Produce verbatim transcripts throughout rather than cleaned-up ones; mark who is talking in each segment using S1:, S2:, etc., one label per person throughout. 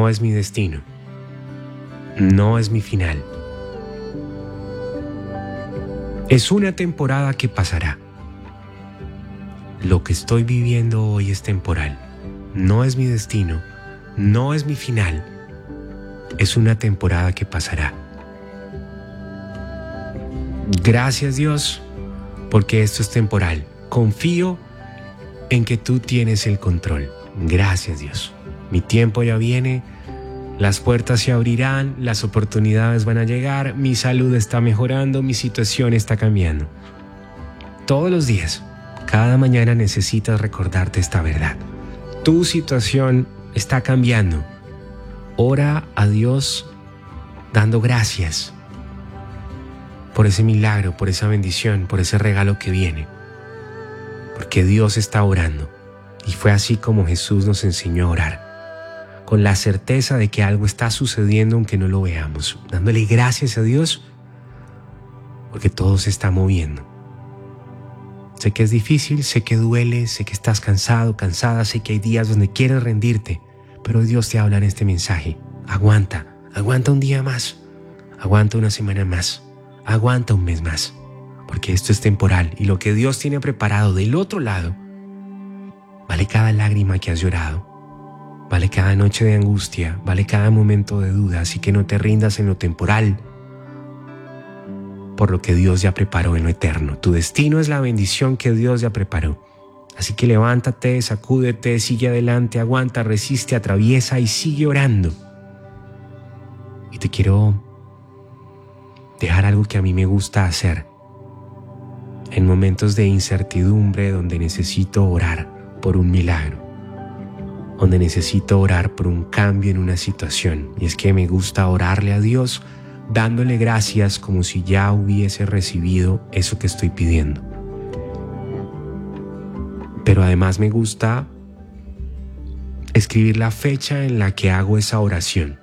S1: no es mi destino, no es mi final. Es una temporada que pasará. Lo que estoy viviendo hoy es temporal, no es mi destino, no es mi final. Es una temporada que pasará. Gracias, Dios, porque esto es temporal. Confío en que tú tienes el control. Gracias, Dios. Mi tiempo ya viene, las puertas se abrirán, las oportunidades van a llegar, mi salud está mejorando, mi situación está cambiando. Todos los días, cada mañana necesitas recordarte esta verdad. Tu situación está cambiando. Ora a Dios dando gracias por ese milagro, por esa bendición, por ese regalo que viene. Porque Dios está orando. Y fue así como Jesús nos enseñó a orar. Con la certeza de que algo está sucediendo aunque no lo veamos. Dándole gracias a Dios porque todo se está moviendo. Sé que es difícil, sé que duele, sé que estás cansado, cansada, sé que hay días donde quieres rendirte. Pero Dios te habla en este mensaje. Aguanta, aguanta un día más. Aguanta una semana más. Aguanta un mes más, porque esto es temporal y lo que Dios tiene preparado del otro lado vale cada lágrima que has llorado, vale cada noche de angustia, vale cada momento de duda, así que no te rindas en lo temporal por lo que Dios ya preparó en lo eterno. Tu destino es la bendición que Dios ya preparó, así que levántate, sacúdete, sigue adelante, aguanta, resiste, atraviesa y sigue orando. Y te quiero dejar algo que a mí me gusta hacer en momentos de incertidumbre, donde necesito orar por un milagro, donde necesito orar por un cambio en una situación. Y es que me gusta orarle a Dios dándole gracias como si ya hubiese recibido eso que estoy pidiendo. Pero además me gusta escribir la fecha en la que hago esa oración.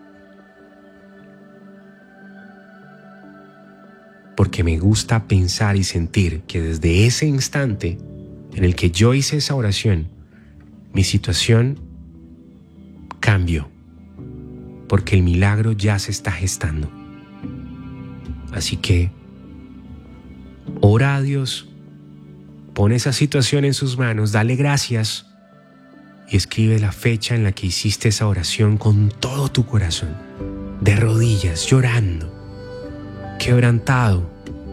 S1: Porque me gusta pensar y sentir que desde ese instante en el que yo hice esa oración, mi situación cambió, porque el milagro ya se está gestando. Así que ora a Dios, pon esa situación en sus manos, dale gracias y escribe la fecha en la que hiciste esa oración con todo tu corazón, de rodillas, llorando, quebrantado.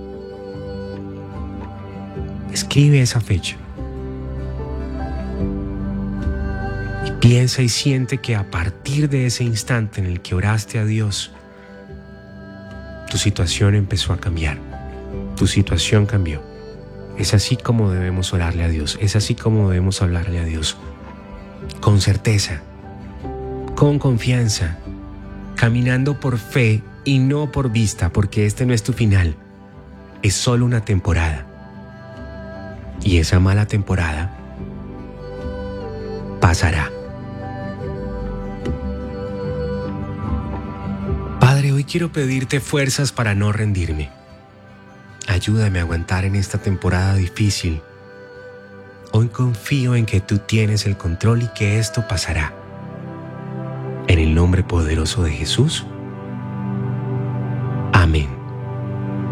S1: Escribe esa fecha y piensa y siente que a partir de ese instante en el que oraste a Dios, tu situación empezó a cambiar. Tu situación cambió. Es así como debemos orarle a Dios. Es así como debemos hablarle a Dios. Con certeza, con confianza, caminando por fe y no por vista, porque este no es tu final. Es solo una temporada. Y esa mala temporada pasará. Padre, hoy quiero pedirte fuerzas para no rendirme. Ayúdame a aguantar en esta temporada difícil. Hoy confío en que tú tienes el control y que esto pasará. En el nombre poderoso de Jesús.